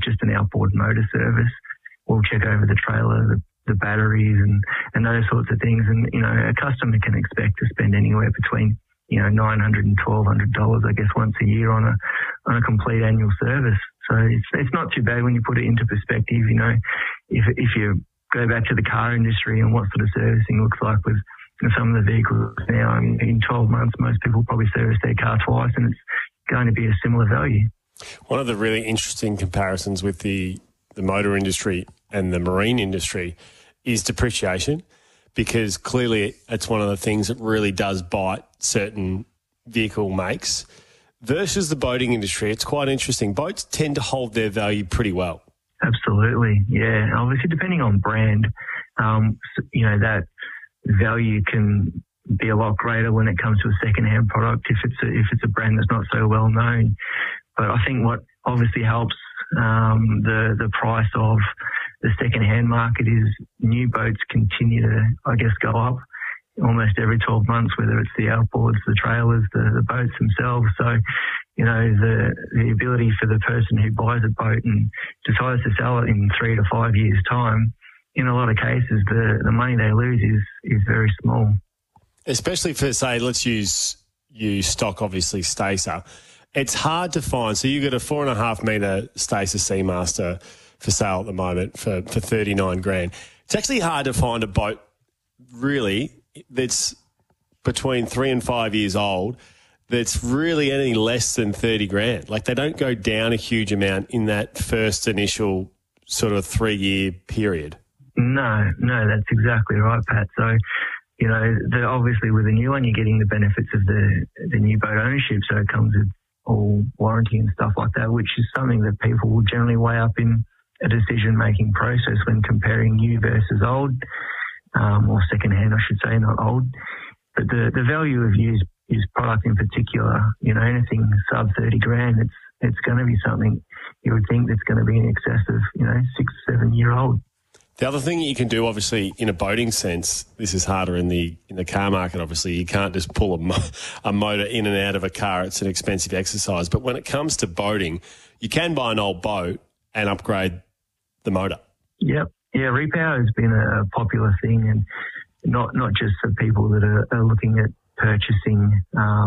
just an outboard motor service. We'll check over the trailer, the batteries and those sorts of things. And, a customer can expect to spend anywhere between, $900 and $1,200, I guess, once a year on a complete annual service. So it's not too bad when you put it into perspective. If you go back to the car industry and what sort of servicing looks like with some of the vehicles now, in 12 months, most people probably service their car twice, and it's going to be a similar value. One of the really interesting comparisons with the motor industry and the marine industry is depreciation, because clearly it's one of the things that really does bite certain vehicle makes. Versus the boating industry, it's quite interesting. Boats tend to hold their value pretty well. Absolutely, yeah. Obviously, depending on brand, that value can be a lot greater when it comes to a second-hand product if it's a brand that's not so well known. But I think what obviously helps the price of the second-hand market is new boats continue to, I guess, go up almost every 12 months, whether it's the outboards, the trailers, the boats themselves. So, the ability for the person who buys a boat and decides to sell it in 3 to 5 years' time, in a lot of cases, the money they lose is very small. Especially for, say, let's use stock, obviously, Stacer. It's hard to find. So you've got a 4.5 metre Stacer Seamaster for sale at the moment for $39,000. It's actually hard to find a boat, really, that's between 3 and 5 years old that's really any less than $30,000. Like, they don't go down a huge amount in that first initial sort of 3-year period. No, that's exactly right, Pat. So, obviously with a new one, you're getting the benefits of the new boat ownership. So it comes with all warranty and stuff like that, which is something that people will generally weigh up in a decision-making process when comparing new versus old, or second-hand, I should say, not old. But the value of used product in particular, anything sub $30,000, it's going to be something you would think that's going to be in excess of, 6 or 7 year old. The other thing you can do, obviously, in a boating sense, this is harder in the car market, obviously. You can't just pull a motor in and out of a car. It's an expensive exercise. But when it comes to boating, you can buy an old boat and upgrade the motor. Yep. Yeah, repower has been a popular thing, and not just for people that are looking at purchasing,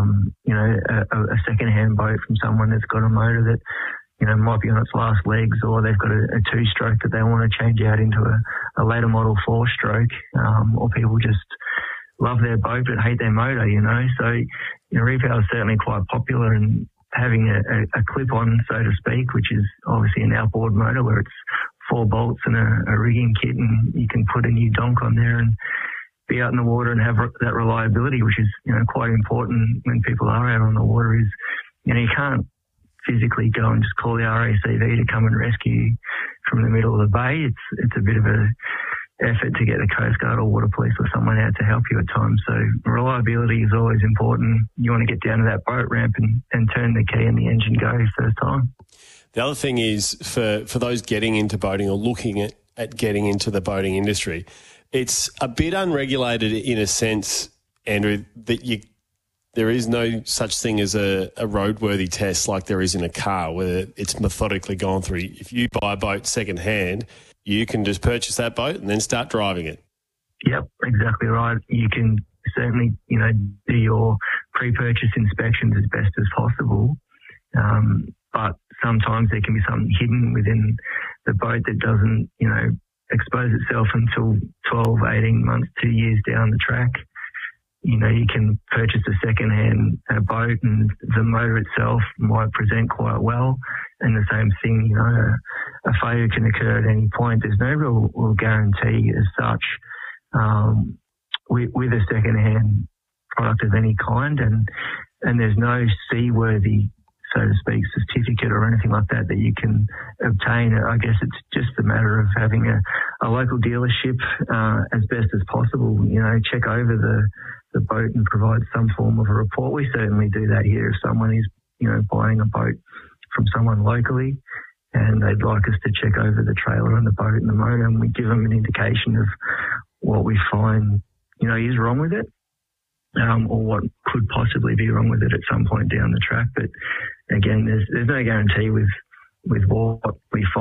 a second-hand boat from someone that's got a motor that, might be on its last legs, or they've got a 2-stroke that they want to change out into a later model 4-stroke, or people just love their boat but hate their motor, So, repower is certainly quite popular, and having a clip-on, so to speak, which is obviously an outboard motor where it's 4 bolts and a rigging kit, and you can put a new donk on there and be out in the water and have that reliability, which is, quite important when people are out on the water, is, you can't physically go and just call the RACV to come and rescue you from the middle of the bay. It's a bit of a effort to get the Coast Guard or Water Police or someone out to help you at times. So reliability is always important. You want to get down to that boat ramp and turn the key and the engine go first time. The other thing is for those getting into boating or looking at getting into the boating industry, it's a bit unregulated in a sense, Andrew, that there is no such thing as a roadworthy test like there is in a car, where it's methodically gone through. If you buy a boat second-hand, you can just purchase that boat and then start driving it. Yep, exactly right. You can certainly, do your pre-purchase inspections as best as possible, but sometimes there can be something hidden within the boat that doesn't, expose itself until 12, 18 months, 2 years down the track. You can purchase a second-hand boat and the motor itself might present quite well. And the same thing, a failure can occur at any point. There's no real guarantee as such with a second-hand product of any kind. And there's no seaworthy, so to speak, certificate or anything like that you can obtain. I guess it's just a matter of having a local dealership as best as possible, check over the boat and provide some form of a report. We certainly do that here if someone is, buying a boat from someone locally and they'd like us to check over the trailer and the boat and the motor, and we give them an indication of what we find, is wrong with it, or what could possibly be wrong with it at some point down the track. But again, there's no guarantee with what we find.